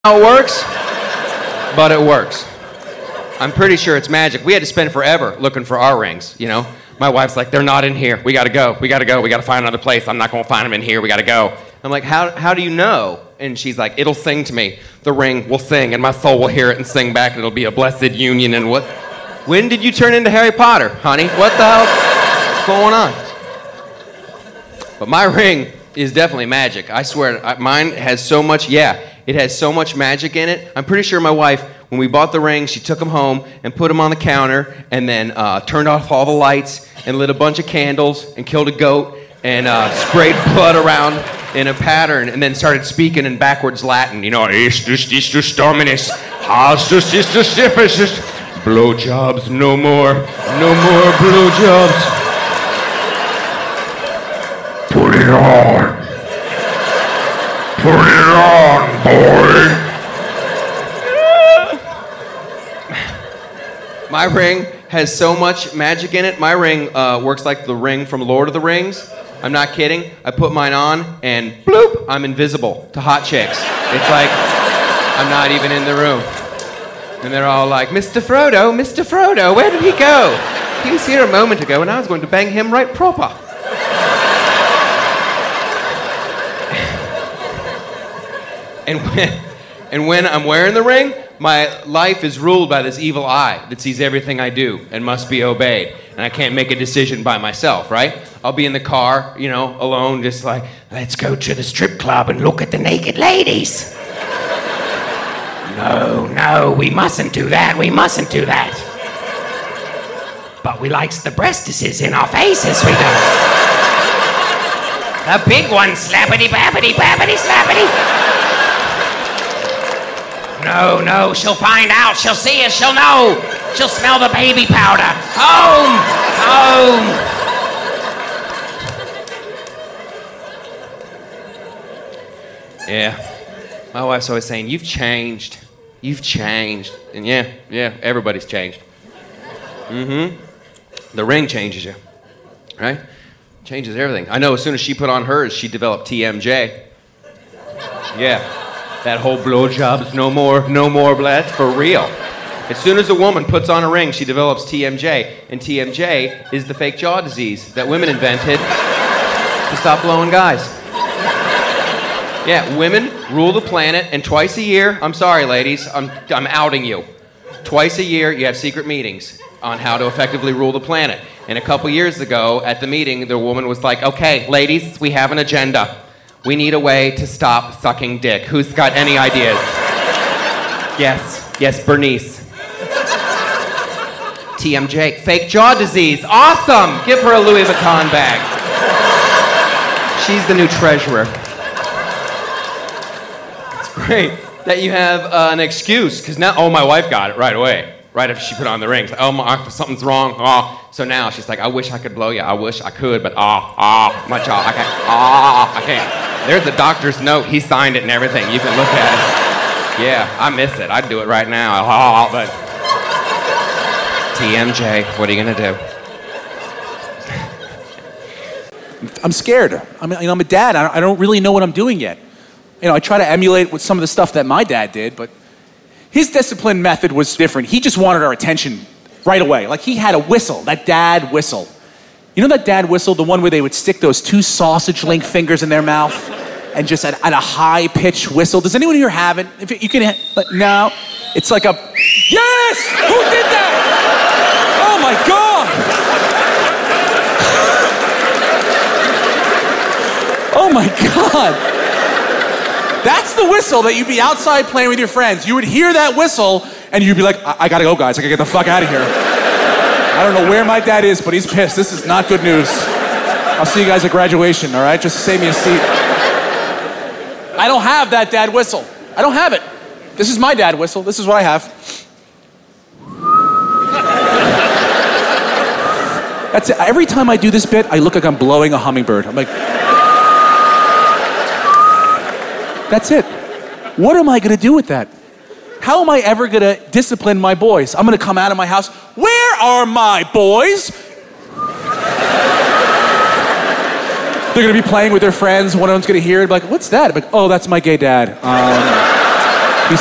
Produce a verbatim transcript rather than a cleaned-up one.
how it works, but it works. I'm pretty sure it's magic. We had to spend forever looking for our rings, you know? My wife's like, they're not in here. We gotta go. We gotta go. We gotta find another place. I'm not gonna find them in here. We gotta go. I'm like, how, how do you know? And she's like, it'll sing to me. The ring will sing, and my soul will hear it and sing back, and it'll be a blessed union. And what? When did you turn into Harry Potter, honey? What the hell's going on? But my ring is definitely magic. I swear, I, mine has so much, yeah, it has so much magic in it. I'm pretty sure my wife, when we bought the ring, she took them home and put them on the counter and then uh, turned off all the lights and lit a bunch of candles and killed a goat and uh, sprayed blood around in a pattern and then started speaking in backwards Latin. You know, Istus, Istus Dominus, Hastus, Istus, Istus, blowjobs, no more, no more blowjobs. Put it on. Put it on, boy. My ring has so much magic in it. My ring uh, works like the ring from Lord of the Rings. I'm not kidding. I put mine on and bloop, I'm invisible to hot chicks. It's like I'm not even in the room. And they're all like, Mister Frodo, Mister Frodo, where did he go? He was here a moment ago and I was going to bang him right proper. And when, and when I'm wearing the ring, my life is ruled by this evil eye that sees everything I do and must be obeyed. And I can't make a decision by myself, right? I'll be in the car, you know, alone, just like, let's go to the strip club and look at the naked ladies. No, no, we mustn't do that. We mustn't do that. But we likes the breastises in our faces, we do. The big one, slappity, bappity, bappity, slappity. No, no, she'll find out. She'll see us. She'll know. She'll smell the baby powder. Home! Home! Yeah. My wife's always saying, you've changed. You've changed. And yeah, yeah, everybody's changed. Mm-hmm. The ring changes you. Right? Changes everything. I know as soon as she put on hers, she developed T M J. Yeah. That whole blowjobs, no more, no more, that's for real. As soon as a woman puts on a ring, she develops T M J. And T M J is the fake jaw disease that women invented to stop blowing guys. Yeah, women rule the planet, and twice a year, I'm sorry, ladies, I'm, I'm outing you. Twice a year, you have secret meetings on how to effectively rule the planet. And a couple years ago, at the meeting, the woman was like, okay, ladies, we have an agenda. We need a way to stop sucking dick. Who's got any ideas? Yes, yes, Bernice. T M J, fake jaw disease. Awesome! Give her a Louis Vuitton bag. She's the new treasurer. It's great that you have uh, an excuse, because now, oh, my wife got it right away. Right after she put on the rings. Like, oh, my, something's wrong. Oh. So now she's like, I wish I could blow you. I wish I could, but ah, ah, my jaw, I can't. Ah, I can't. There's a doctor's note. He signed it and everything. You can look at it. Yeah, I miss it. I'd do it right now. Ah, but T M J, what are you gonna do? I'm scared. I mean, you know, I'm a dad. I don't really know what I'm doing yet. You know, I try to emulate with some of the stuff that my dad did, but his discipline method was different. He just wanted our attention right away. Like, he had a whistle, that dad whistle. You know that dad whistle, the one where they would stick those two sausage link fingers in their mouth and just at, at a high pitched whistle? Does anyone here have it? If it, you can, like, no. It's like a, yes! Who did that? Oh my God! Oh my God! That's the whistle that you'd be outside playing with your friends. You would hear that whistle and you'd be like, I, I gotta go, guys. I gotta get the fuck out of here. I don't know where my dad is, but he's pissed. This is not good news. I'll see you guys at graduation, all right? Just save me a seat. I don't have that dad whistle. I don't have it. This is my dad whistle. This is what I have. That's it. Every time I do this bit, I look like I'm blowing a hummingbird. I'm like, that's it. What am I gonna do with that? How am I ever gonna discipline my boys? I'm gonna come out of my house, where are my boys? They're gonna be playing with their friends. One of them's gonna hear it, like, what's that? I'm like, oh, that's my gay dad. Um,